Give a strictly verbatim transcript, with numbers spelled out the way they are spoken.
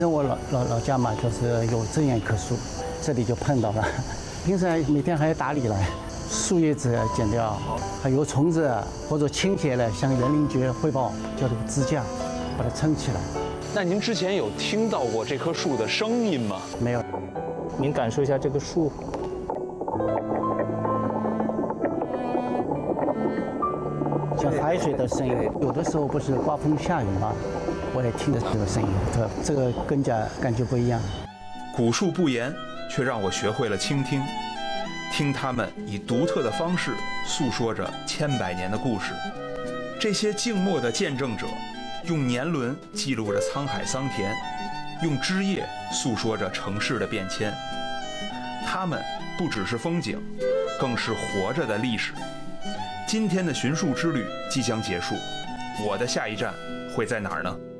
我老老老家嘛，就是有这样一棵树，这里就碰到了。平时每天还要打理了，树叶子剪掉，还有虫子或者倾斜了，向园林局汇报，叫这个支架把它撑起来。 那您之前有听到过这棵树的声音吗？ 没有。 您感受一下这个树。 像海水的声音，有的时候不是刮风下雨吗？我也听着这个声音，这这个更加感觉不一样。 古树不言，却让我学会了倾听，听他们以独特的方式诉说着千百年的故事。这些静默的见证者，用年轮记录着沧海桑田，用枝叶诉说着城市的变迁。他们不只是风景，更是活着的历史。 今天的寻树之旅即将结束，我的下一站会在哪儿呢？